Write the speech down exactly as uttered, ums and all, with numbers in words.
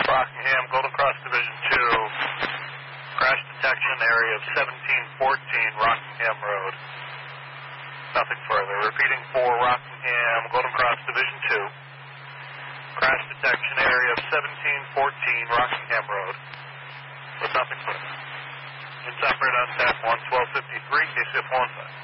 Rockingham, Golden Cross Division two. Crash detection area of seventeen fourteen Rockingham Road. Nothing further. Repeating for Rockingham, Golden Cross Division two. Crash detection area of seventeen fourteen Rockingham Road. With nothing further. Inside on tap one twelve fifty-three, K C F one five.